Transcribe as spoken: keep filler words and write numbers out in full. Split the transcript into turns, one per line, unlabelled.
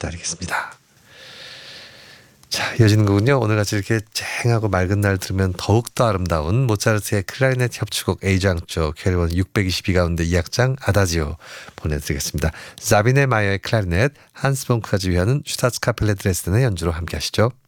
기다리겠습니다. 자, 이어지는 곡은요. 오늘같이 이렇게 쨍하고 맑은 날 들으면 더욱더 아름다운 모차르트의 클라리넷 협주곡 A장조 캐리원 육백이십이 가운데 이 악장 아다지오 보내드리겠습니다. 자비네 마이어의 클라리넷, 한스 봉크가 지휘하는 슈타츠 카펠레 드레스덴의 연주로 함께 하시죠.